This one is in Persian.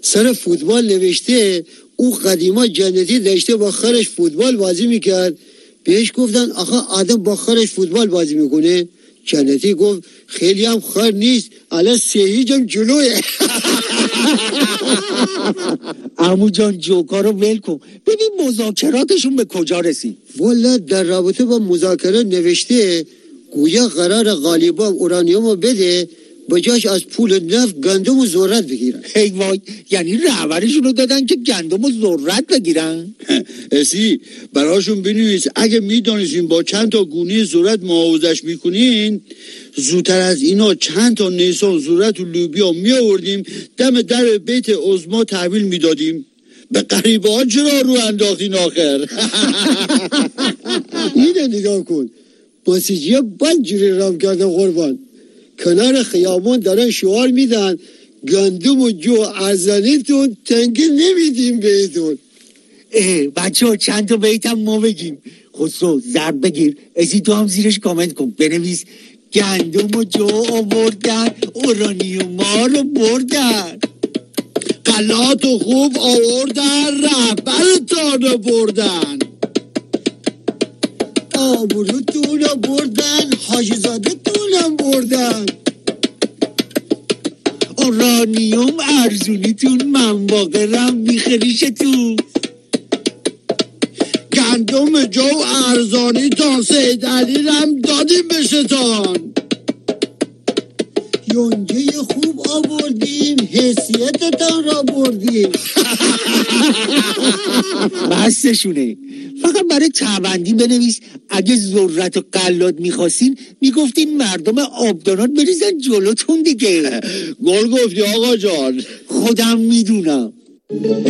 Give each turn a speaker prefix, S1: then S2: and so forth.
S1: سر فوتبال نوشته او قدیما جنتی داشته با خرش فوتبال بازی میکرد. بهش گفتن آخه آدم با خرش فوتبال بازی میکنه؟ جنتی گفت خیلی هم خر نیست، الان سهیجم جلوه.
S2: عمو جان جوکا رو ول کن، ببین مذاکراتشون به کجا رسید.
S1: والا در رابطه با مذاکره نوشته گویا قرار غالیبا اورانیوم رو بده، بجاش از پول نفت گندم و ذرت بگیرن.
S2: ای وای، یعنی رهبرشون رو دادن که گندم و ذرت بگیرن؟
S3: اسی براشون بنویس اگه میدانستین با چند تا گونه ذرت معاوضش میکنین، زودتر از اینا چند تا نیسان ذرت و لوبیا می آوردیم دم در بیت عظما تحویل میدادیم. به غریبه ها چرا رو انداختین آخر؟
S1: اینه نگاه کن، باسیجی ها بدجوری رام کرده قربان. کنار خیابون دارن شعار میدن گندم و جو ارزانیتون تنگی نمیدیم بهتون.
S2: بچه ها چند تا بیتم ما بگیم. خسرو ضرب بگیر، ازی تو هم زیرش کامنت کن، بنویس گندم و جو آوردن اورانیوم ها رو بردن،
S3: غلات و خوب آوردن رهبرتان رو بردن،
S1: آبروتون رو بردن حاجی زاده تونم بردن،
S2: اورانیوم ارزونیتون من واقعا میخریشتون،
S3: گندم جو ارزانی تا سید علی رم دادیم به شیطان،
S1: یونجه خوب آوردیم حیثیتتان را بردیم.
S2: بستشونه. فقط برای تبندی بنویس اگه ذرت و قلات میخواستین میگفتین مردم آبدانات بریزن جلوتون دیگه.
S3: گل گفتی آقا جان.
S2: خودم میدونم.